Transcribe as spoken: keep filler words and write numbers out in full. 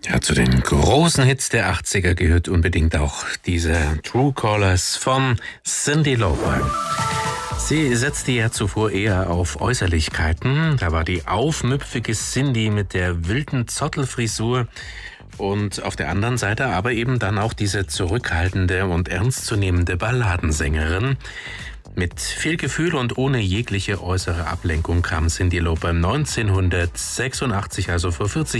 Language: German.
Ja, zu den großen Hits der achtziger gehört unbedingt auch diese True Callers von Cyndi Lauper. Sie setzte ja zuvor eher auf Äußerlichkeiten. Da war die aufmüpfige Cyndi mit der wilden Zottelfrisur und auf der anderen Seite aber eben dann auch diese zurückhaltende und ernstzunehmende Balladensängerin. Mit viel Gefühl und ohne jegliche äußere Ablenkung kam Cyndi Lauper neunzehnhundertsechsundachtzig, also vor vierzig